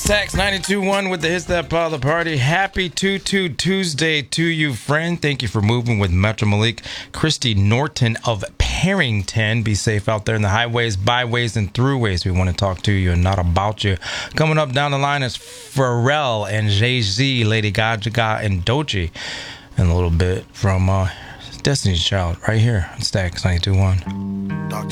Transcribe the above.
Stacks 92.1 with the Hits That Pile the Party. Happy Tuesday to you, friend. Thank you for moving with Metro Malik. Christy Norton of Parrington. Be safe out there in the highways, byways, and throughways. We want to talk to you and not about you. Coming up down the line is Pharrell and Jay-Z, Lady Gaga, and Doechii. And a little bit from Destiny's Child right here on Stacks 92.1.